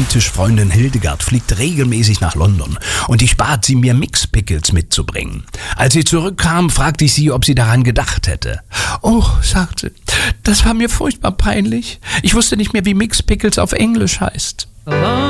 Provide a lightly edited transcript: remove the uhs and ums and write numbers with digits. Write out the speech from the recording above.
Stammtischfreundin Hildegard fliegt regelmäßig nach London und ich bat sie, mir Mixpickles mitzubringen. Als sie zurückkam, fragte ich sie, ob sie daran gedacht hätte. Oh, sagte, das war mir furchtbar peinlich. Ich wusste nicht mehr, wie Mixpickles auf Englisch heißt.